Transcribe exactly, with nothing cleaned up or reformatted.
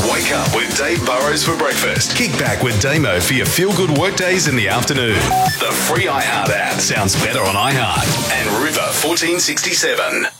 Wake up with Dave Burrows for breakfast. Kick back with Damo for your feel-good workdays in the afternoon. The free iHeart app sounds better on iHeart and River fourteen sixty-seven.